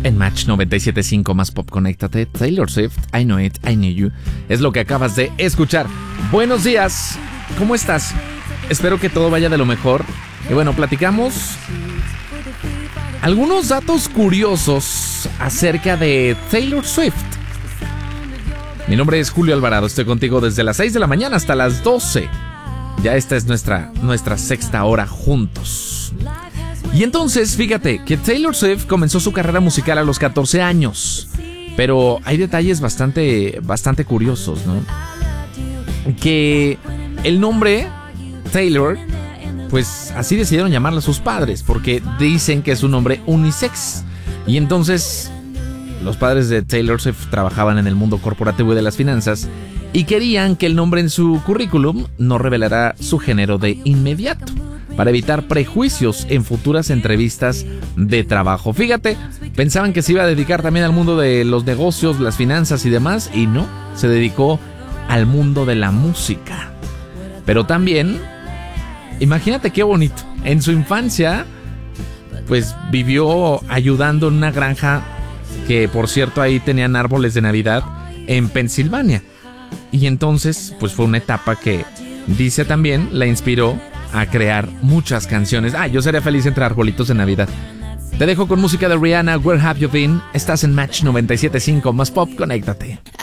En Match 97.5 más pop, conéctate. Taylor Swift, I Know It, I Knew You. Es lo que acabas de escuchar. Buenos días, ¿cómo estás? Espero que todo vaya de lo mejor. Y bueno, platicamos algunos datos curiosos acerca de Taylor Swift. Mi nombre es Julio Alvarado, estoy contigo desde las 6 de la mañana hasta las 12. Ya esta es nuestra sexta hora juntos. Y entonces, fíjate que Taylor Swift comenzó su carrera musical a los 14 años. Pero hay detalles bastante curiosos, ¿no? Que el nombre Taylor, pues así decidieron llamarla sus padres, porque dicen que es un nombre unisex. Y entonces, los padres de Taylor Swift trabajaban en el mundo corporativo y de las finanzas y querían que el nombre en su currículum no revelara su género de inmediato, para evitar prejuicios en futuras entrevistas de trabajo. Fíjate, pensaban que se iba a dedicar también al mundo de los negocios, las finanzas y demás, y no, se dedicó al mundo de la música. Pero también, imagínate qué bonito, en su infancia, pues vivió ayudando en una granja que, por cierto, ahí tenían árboles de Navidad en Pensilvania. Y entonces, pues fue una etapa que, dice también, la inspiró a crear muchas canciones. Yo sería feliz entre arbolitos de Navidad. Te dejo con música de Rihanna, Where Have You Been? Estás en Match 97.5 más pop, conéctate.